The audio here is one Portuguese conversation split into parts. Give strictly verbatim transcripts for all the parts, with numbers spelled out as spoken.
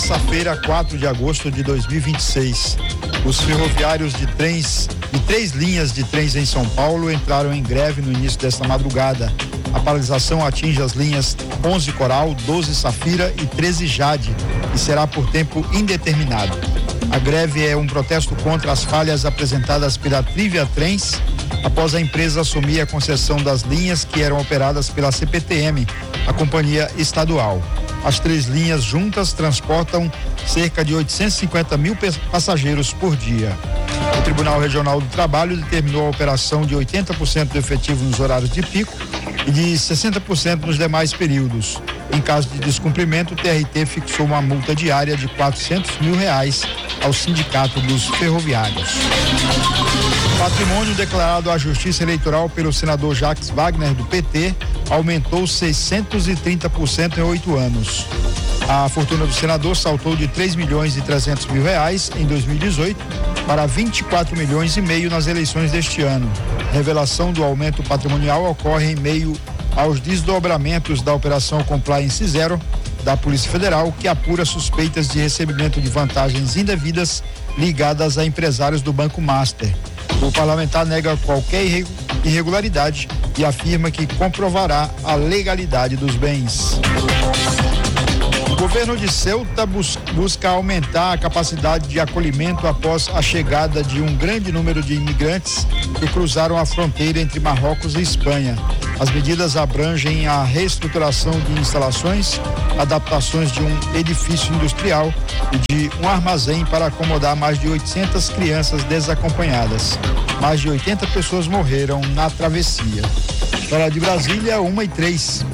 terça-feira, quatro de agosto de dois mil e vinte e seis. Os ferroviários de trens de três linhas de trens em São Paulo entraram em greve no início desta madrugada. A paralisação atinge as linhas onze Coral, doze Safira e treze Jade e será por tempo indeterminado. A greve é um protesto contra as falhas apresentadas pela Trivia Trens após a empresa assumir a concessão das linhas que eram operadas pela C P T M, a companhia estadual. As três linhas juntas transportam cerca de oitocentos e cinquenta mil passageiros por dia. O Tribunal Regional do Trabalho determinou a operação de oitenta por cento do efetivo nos horários de pico e de sessenta por cento nos demais períodos. Em caso de descumprimento, o T R T fixou uma multa diária de quatrocentos mil reais ao Sindicato dos Ferroviários. Patrimônio declarado à Justiça Eleitoral pelo senador Jacques Wagner, do P T, aumentou seiscentos e trinta por cento em oito anos. A fortuna do senador saltou de três milhões e trezentos mil reais em dois mil e dezoito para vinte e quatro milhões e meio nas eleições deste ano. Revelação do aumento patrimonial ocorre em meio aos desdobramentos da Operação Compliance Zero da Polícia Federal, que apura suspeitas de recebimento de vantagens indevidas ligadas a empresários do Banco Master. O parlamentar nega qualquer irregularidade e afirma que comprovará a legalidade dos bens. O governo de Ceuta bus- busca aumentar a capacidade de acolhimento após a chegada de um grande número de imigrantes que cruzaram a fronteira entre Marrocos e Espanha. As medidas abrangem a reestruturação de instalações, adaptações de um edifício industrial e de um armazém para acomodar mais de oitocentas crianças desacompanhadas. Mais de oitenta pessoas morreram na travessia. Hora de Brasília, uma e três.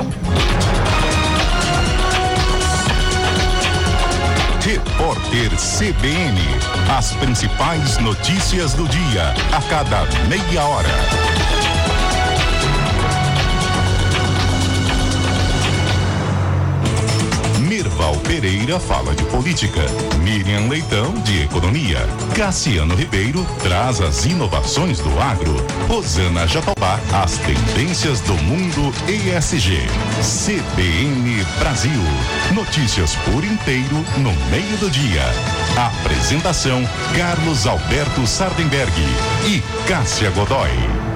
Repórter C B N. As principais notícias do dia, a cada meia hora. Mirval Pereira fala de política, Miriam Leitão de economia, Cassiano Ribeiro traz as inovações do agro, Rosana Jatobá as tendências do mundo E S G. C B N Brasil, notícias por inteiro no meio do dia. Apresentação Carlos Alberto Sardenberg e Cássia Godoy.